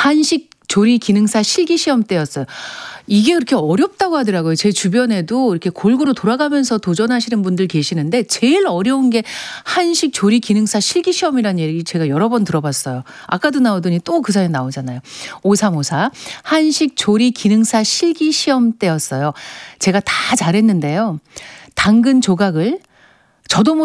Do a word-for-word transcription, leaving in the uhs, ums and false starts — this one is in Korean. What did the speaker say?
한식 조리 기능사 실기 시험 때였어요. 이게 그렇게 어렵다고 하더라고요. 제 주변에도 이렇게 골고루 돌아가면서 도전하시는 분들 계시는데 제일 어려운 게 한식 조리 기능사 실기 시험이라는 얘기 제가 여러 번 들어봤어요. 아까도 나오더니 또 그 사이에 나오잖아요. 오삼오사 한식 조리 기능사 실기 시험 때였어요. 제가 다 잘했는데요. 당근 조각을 저도